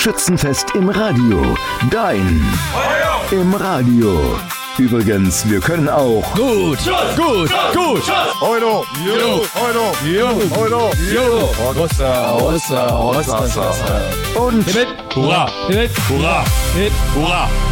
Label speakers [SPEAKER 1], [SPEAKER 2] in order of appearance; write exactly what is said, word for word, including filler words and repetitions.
[SPEAKER 1] Schützenfest im Radio. Dein im Radio. Übrigens, wir können auch
[SPEAKER 2] gut, gut, gut.
[SPEAKER 3] Euro,
[SPEAKER 2] Jo,
[SPEAKER 3] Euro,
[SPEAKER 2] jo,
[SPEAKER 3] Euro,
[SPEAKER 2] jo. Russa, Russa, Russa, Russa.
[SPEAKER 1] und
[SPEAKER 2] Hit, hurra, hit, hurra, hit, hurra.